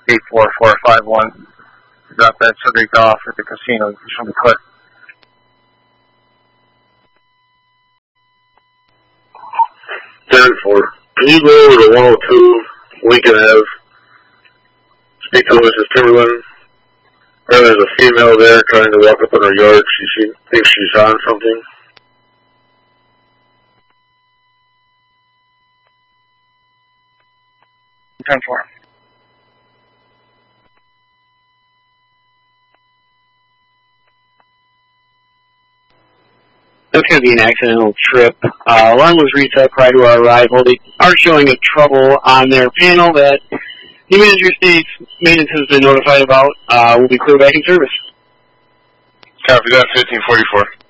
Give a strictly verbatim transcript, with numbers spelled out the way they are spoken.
eight four four five one. Drop that subject off at the casino. You should be clear. ten four. Can you go over to one oh two Lincoln Avenue? Speak to Missus Timberland. There's a female there trying to walk up in her yard. She, she thinks she's on something. ten four. That's going to be an accidental trip. Uh, alarm was reset prior to our arrival. They are showing a trouble on their panel that the manager states maintenance has been notified about. Uh, we'll be clear back in service. Copy that, fifteen forty-four.